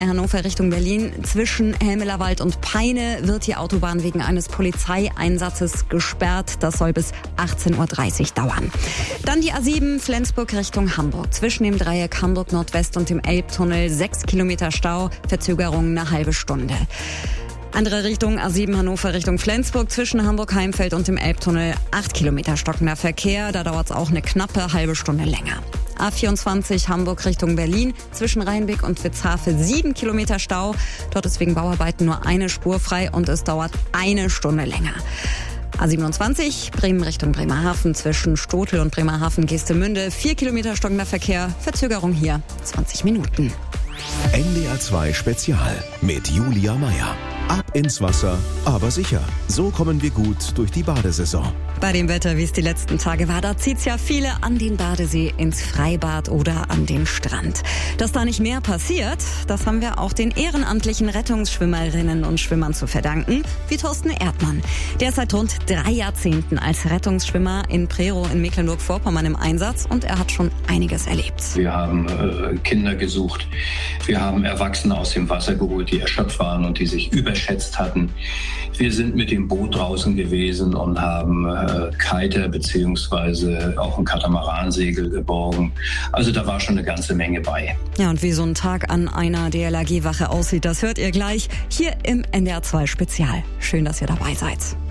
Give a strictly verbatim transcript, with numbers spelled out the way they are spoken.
Hannover Richtung Berlin. Zwischen Helmelerwald und Peine wird die Autobahn wegen eines Polizeieinsatzes gesperrt. Das soll bis achtzehn Uhr dreißig dauern. Dann die A sieben Flensburg Richtung Hamburg. Zwischen dem Dreieck Hamburg Nordwest und dem Elbtunnel sechs Kilometer Stau. Verzögerung eine halbe Stunde. Andere Richtung A sieben Hannover Richtung Flensburg. Zwischen Hamburg-Heimfeld und dem Elbtunnel acht Kilometer stockender Verkehr. Da dauert es auch eine knappe halbe Stunde länger. A vierundzwanzig Hamburg Richtung Berlin. Zwischen Rheinbeck und Witzhafe sieben Kilometer Stau. Dort ist wegen Bauarbeiten nur eine Spur frei und es dauert eine Stunde länger. A siebenundzwanzig Bremen Richtung Bremerhaven. Zwischen Stotel und Bremerhaven-Geestemünde vier Kilometer stockender Verkehr. Verzögerung hier zwanzig Minuten. N D R zwei Spezial mit Julia Meyer. Ab ins Wasser, aber sicher. So kommen wir gut durch die Badesaison. Bei dem Wetter, wie es die letzten Tage war, da zieht's ja viele an den Badesee, ins Freibad oder an den Strand. Dass da nicht mehr passiert, das haben wir auch den ehrenamtlichen Rettungsschwimmerinnen und Schwimmern zu verdanken, wie Thorsten Erdmann. Der ist seit rund drei Jahrzehnten als Rettungsschwimmer in Prerow in Mecklenburg-Vorpommern im Einsatz und er hat schon einiges erlebt. Wir haben äh, Kinder gesucht, wir haben Erwachsene aus dem Wasser geholt, die erschöpft waren und die sich überschätzt hatten. Wir sind mit dem Boot draußen gewesen und haben äh, Kiter beziehungsweise auch ein Katamaransegel geborgen. Also da war schon eine ganze Menge bei. Ja, und wie so ein Tag an einer D L R G-Wache aussieht, das hört ihr gleich hier im N D R zwei Spezial. Schön, dass ihr dabei seid.